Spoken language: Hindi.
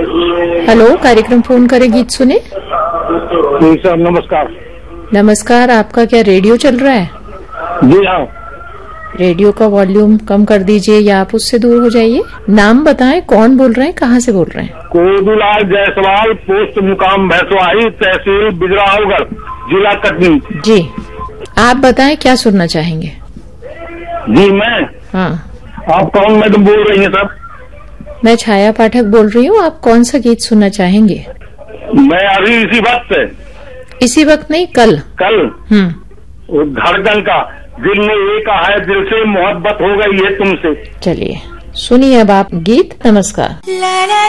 हेलो, कार्यक्रम फोन करे गीत सुने। जी सर, नमस्कार। नमस्कार। आपका क्या रेडियो चल रहा है? जी हाँ। रेडियो का वॉल्यूम कम कर दीजिए या आप उससे दूर हो जाइए। नाम बताएं, कौन बोल रहे हैं, कहाँ से बोल रहे हैं? कोदूलाल जायसवाल, पोस्ट मुकाम भैंसवाही, तहसील बिजरावगढ़, जिला कटनी। जी, आप बताएं क्या सुनना चाहेंगे? जी मैं। हाँ, आप कौन मैडम बोल रही हैं सर? मैं छाया पाठक बोल रही हूँ। आप कौन सा गीत सुनना चाहेंगे? मैं अभी इसी वक्त से। इसी वक्त नहीं, कल। कल धड़कन का दिल ने ये कहा है, दिल से मोहब्बत हो गई है तुमसे। चलिए सुनिए अब आप गीत। नमस्कार।